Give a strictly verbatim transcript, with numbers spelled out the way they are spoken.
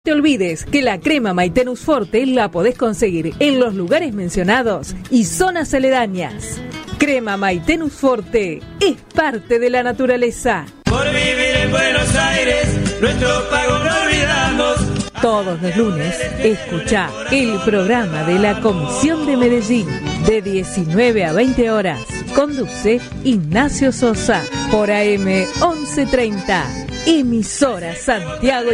No te olvides que la crema Maitenus Forte la podés conseguir en los lugares mencionados y zonas aledañas. Crema Maitenus Forte es parte de la naturaleza. Por vivir en Buenos Aires, nuestro pago no olvidamos. Todos los lunes, escuchá el programa de la Comisión de Medellín, de diecinueve a veinte horas. Conduce Ignacio Sosa, por A M once treinta, emisora Santiago.